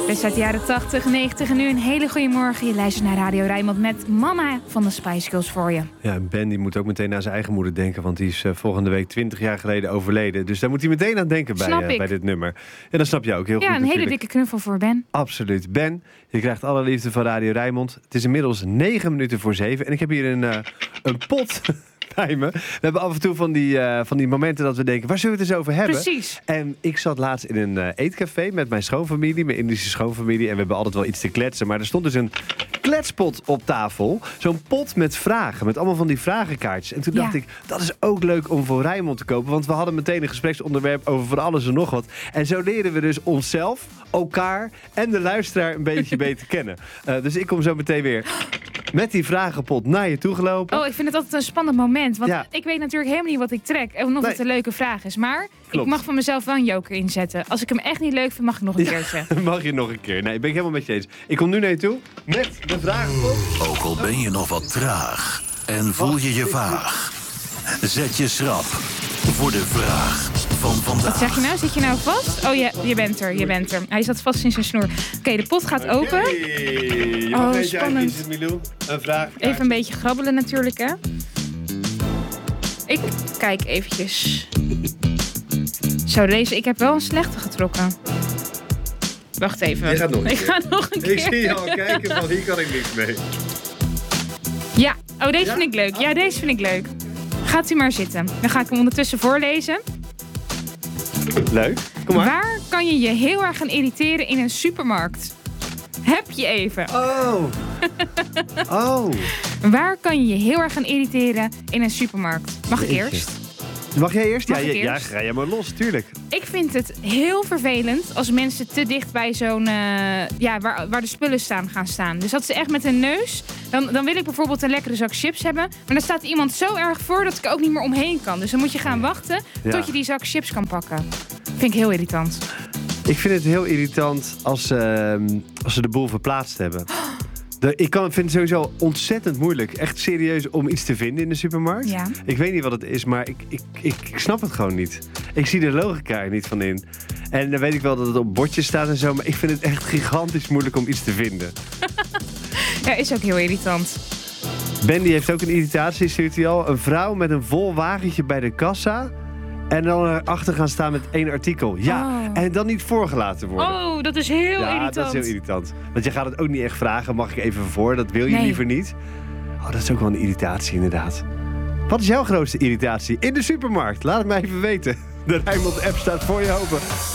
Best uit de jaren 80, 90 en nu een hele goede morgen. Je luistert naar Radio Rijnmond met Mama van de Spice Girls voor je. Ja, en Ben die moet ook meteen aan zijn eigen moeder denken, want die is volgende week 20 jaar geleden overleden. Dus daar moet hij meteen aan denken bij dit nummer. En dat snap je ook heel goed. Ja, een natuurlijk. hele dikke knuffel voor Ben. Absoluut. Ben, je krijgt alle liefde van Radio Rijnmond. Het is inmiddels 9 minuten voor 7 en ik heb hier een pot bij me. We hebben af en toe van die momenten dat we denken, waar zullen we het eens over hebben? Precies. En ik zat laatst in een eetcafé met mijn schoonfamilie, mijn Indische schoonfamilie. En we hebben altijd wel iets te kletsen. Maar er stond dus een kletspot op tafel. Zo'n pot met vragen, met allemaal van die vragenkaartjes. En toen dacht ik, dat is ook leuk om voor Rijnmond te kopen. Want we hadden meteen een gespreksonderwerp over van alles en nog wat. En zo leren we dus onszelf, elkaar en de luisteraar een beetje beter kennen. Dus ik kom zo meteen weer met die vragenpot naar je toe gelopen. Oh, ik vind het altijd een spannend moment. Want ik weet natuurlijk helemaal niet wat ik trek. En of het een leuke vraag is. Maar ik mag van mezelf wel een joker inzetten. Als ik hem echt niet leuk vind, mag ik nog een keertje. Mag je nog een keer. Nee, ben ik helemaal met je eens. Ik kom nu naar je toe met de vragenpot. Ook al ben je nog wat traag en voel je je vaag. Zet je schrap voor de vraag van vandaag. Wat zeg je nou? Zit je nou vast? Oh, je bent er. Hij zat vast in zijn snoer. Oké, de pot gaat open. Spannend. Een vraag. Even een beetje grabbelen natuurlijk, hè. Ik kijk eventjes. Zo, ik heb wel een slechte getrokken. Wacht even. Je gaat nog een ik keer. ga nog een keer. Ik zie je al kijken, van hier kan ik niks mee. Ja, deze vind ik leuk. Ja, deze vind ik leuk. Gaat u maar zitten. Dan ga ik hem ondertussen voorlezen. Leuk, kom maar. Waar kan je je heel erg gaan irriteren in een supermarkt? Heb je even. Oh. Waar kan je je heel erg gaan irriteren in een supermarkt? Mag ik eerst? Mag jij eerst? Mag ik eerst? Ja, ga jij maar los, tuurlijk. Ik vind het heel vervelend als mensen te dicht bij zo'n... waar de spullen gaan staan. Dus dat ze echt met hun neus... Dan wil ik bijvoorbeeld een lekkere zak chips hebben. Maar dan staat iemand zo erg voor dat ik er ook niet meer omheen kan. Dus dan moet je gaan wachten tot je die zak chips kan pakken. Vind ik heel irritant. Ik vind het heel irritant als ze de boel verplaatst hebben. Ik vind het sowieso ontzettend moeilijk, echt serieus, om iets te vinden in de supermarkt. Ja. Ik weet niet wat het is, maar ik snap het gewoon niet. Ik zie de logica er niet van in. En dan weet ik wel dat het op bordjes staat en zo, maar ik vind het echt gigantisch moeilijk om iets te vinden. Ja, is ook heel irritant. Ben die heeft ook een irritatie, stuurt hij al. Een vrouw met een vol wagentje bij de kassa en dan erachter gaan staan met 1 artikel. Ja, en dan niet voorgelaten worden. Oh, dat is heel irritant. Ja, dat is heel irritant. Want je gaat het ook niet echt vragen, mag ik even voor? Dat wil je liever niet. Oh, dat is ook wel een irritatie inderdaad. Wat is jouw grootste irritatie in de supermarkt? Laat het mij even weten. De Rijnmond app staat voor je open.